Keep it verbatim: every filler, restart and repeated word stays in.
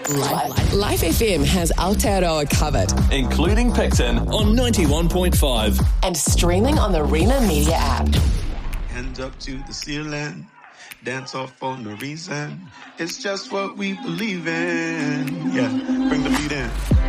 Life, Life F M has Aotearoa covered. Including Picton on ninety-one point five. And streaming on the Rima Media app. Hands up to the ceiling. Dance off for no reason. It's just what we believe in. Yeah, bring the beat in.